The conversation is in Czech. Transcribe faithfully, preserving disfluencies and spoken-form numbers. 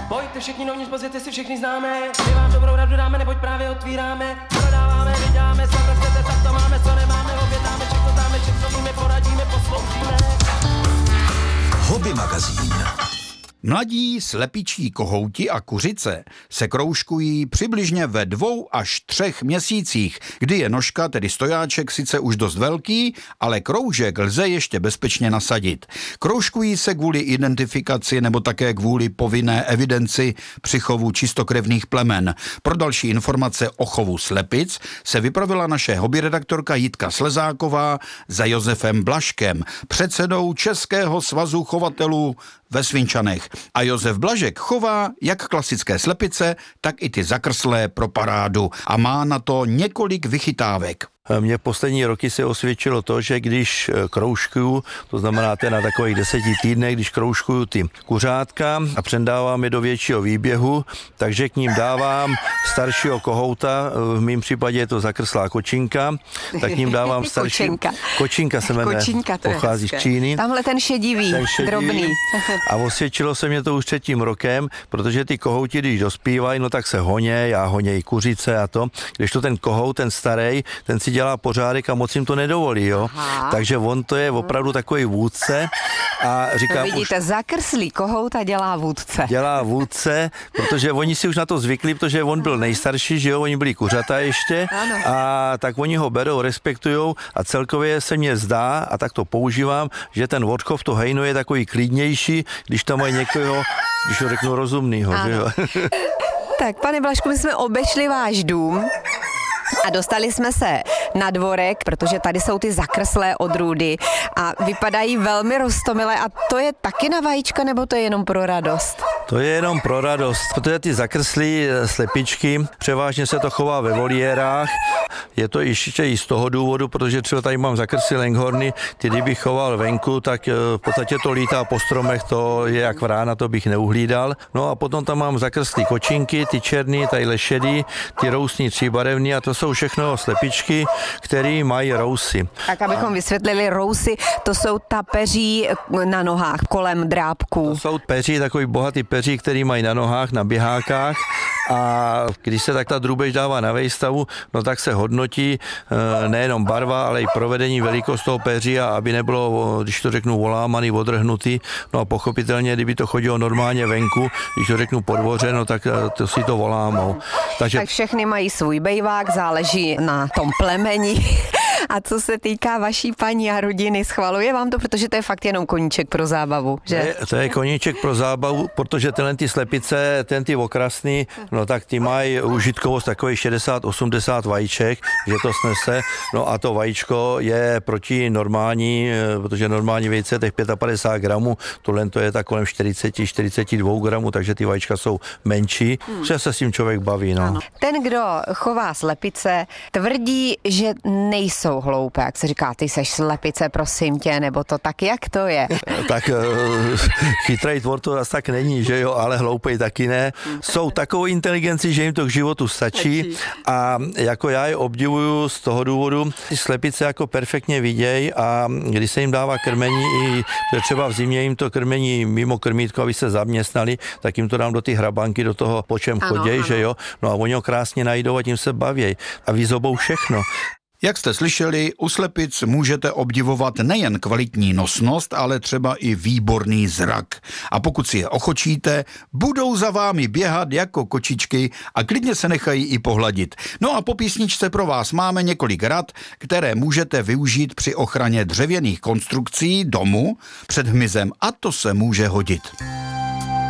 Pojďte všichni novní, pozvěte si všechny známe. My vám dobrou radu dáme, neboť právě otvíráme. Prodáváme, vydáme, co chcete, tak to máme, co nemáme, objednáme, všechno známe, všechno víme, poradíme, posloužíme. Hobby magazín. Mladí slepičí kohouti a kuřice se kroužkují přibližně ve dvou až třech měsících, kdy je nožka, tedy stojáček, sice už dost velký, ale kroužek lze ještě bezpečně nasadit. Kroužkují se kvůli identifikaci nebo také kvůli povinné evidenci při chovu čistokrevných plemen. Pro další informace o chovu slepic se vypravila naše hobbyredaktorka Jitka Slezáková za Josefem Blažkem, předsedou Českého svazu chovatelů ve Svinčanech. A Josef Blažek chová jak klasické slepice, tak i ty zakrslé pro parádu a má na to několik vychytávek. Mně poslední roky se osvědčilo to, že když kroužkuju, to znamená na takových deseti týdnech, když kroužkuju ty kuřátka a předávám je do většího výběhu, takže k ním dávám staršího kohouta, v mém případě je to zakrslá kočinka, tak k ním dávám starší... Kočinka. Kočinka se jmenuje, Kočinka, to pochází z Číny. Tamhle ten šedivý, ten šedivý drobný. A osvědčilo se mě to už třetím rokem, protože ty kohouti, když dospívají, no tak se honěj a honěj kuřice a to, když to ten kohout, ten starej, ten si dělá pořádek a moc jim to nedovolí, jo. Aha. Takže on to je opravdu takový vůdce a říkám, no vidíte, už zakrslý kohout a dělá vůdce. Dělá vůdce, protože oni si už na to zvykli, protože on byl nejstarší, že jo, oni byli kuřata ještě. Ano. A tak oni ho berou, respektujou a celkově se mně zdá, a tak to používám, že ten odchov, to hejno je takový klidnější, když tam mají někoho, když ho řeknu rozumnýho, ano. Že jo. Tak, pane Blažku, my jsme obešli váš dům a dostali jsme se na dvorek, protože tady jsou ty zakrslé odrůdy a vypadají velmi roztomilé. A to je taky na vajíčka, nebo to je jenom pro radost? To je jenom pro radost, protože ty zakrslí slepičky, převážně se to chová ve voliérách. Je to ještě i z toho důvodu, protože třeba tady mám zakrslí lenghorny, ty kdybych choval venku, tak v podstatě to lítá po stromech, to je jak vrána, to bych neuhlídal. No a potom tam mám zakrslí kočinky, ty černý, tadyhle šedý, ty rousní tříbarevný a to jsou všechno slepičky, které mají rousy. Tak abychom vysvětlili, rousy, to jsou ta peří na nohách kolem drápků. To jsou peří, takový bohatý peří, který mají na nohách, na běhákách. A když se tak ta drůbež dává na vejstavu, no tak se hodnotí e, nejenom barva, ale i provedení, velikost toho peří, a aby nebylo, když to řeknu, olámaný, odrhnutý. No a pochopitelně, kdyby to chodilo normálně venku, když to řeknu po dvoře, no tak to si to volámou. Takže... Tak všechny mají svůj bejvák, záleží na tom plemeni. A co se týká vaší paní a rodiny, schvaluje vám to, protože to je fakt jenom koníček pro zábavu, že? To je, to je koníček pro zábavu, protože tyhle ty slepice, ten ty okrasný, no tak ty mají užitkovost takových šedesát osmdesát vajíček, že to snese, no a to vajíčko je proti normální, protože normální vejce je těch padesát pět gramů, tohle to je tak kolem čtyřicet čtyřicet dva gramů, takže ty vajíčka jsou menší, hmm. že se s tím člověk baví, no. Ano. Ten, kdo chová slepice, tvrdí, že nejsou hloupé, jak se říká, ty seš slepice, prosím tě, nebo to tak, jak to je? Tak chytrý tvor to asi tak není, že jo, ale hloupej taky ne. Jsou takovou inteligenci, že jim to k životu stačí a jako já je obdivuju z toho důvodu, ty slepice jako perfektně vidějí a když se jim dává krmení, i třeba v zimě jim to krmení mimo krmítko, aby se zaměstnali, tak jim to dám do ty hrabanky, do toho, po čem choděj, že jo, no a oni ho krásně najdou a tím se baví a vyzobou všechno. Jak jste slyšeli, u slepic můžete obdivovat nejen kvalitní nosnost, ale třeba i výborný zrak. A pokud si je ochočíte, budou za vámi běhat jako kočičky a klidně se nechají i pohladit. No a po písničce pro vás máme několik rad, které můžete využít při ochraně dřevěných konstrukcí domu před hmyzem, a to se může hodit.